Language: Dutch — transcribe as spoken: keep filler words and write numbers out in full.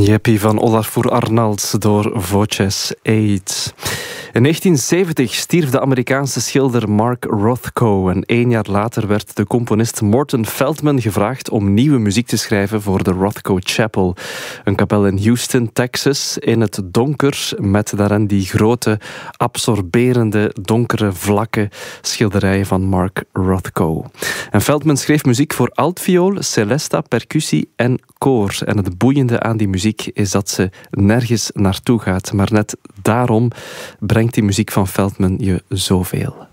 Jeppie van Olafur Arnalds door Voces Eight. In negentien zeventig stierf de Amerikaanse schilder Mark Rothko en één jaar later werd de componist Morton Feldman gevraagd om nieuwe muziek te schrijven voor de Rothko Chapel. Een kapel in Houston, Texas, in het donker met daarin die grote, absorberende, donkere, vlakke schilderijen van Mark Rothko. En Feldman schreef muziek voor altviool, celesta, percussie en koor. En het boeiende aan die muziek is dat ze nergens naartoe gaat, maar net daarom brengt die muziek van Feldman je zoveel.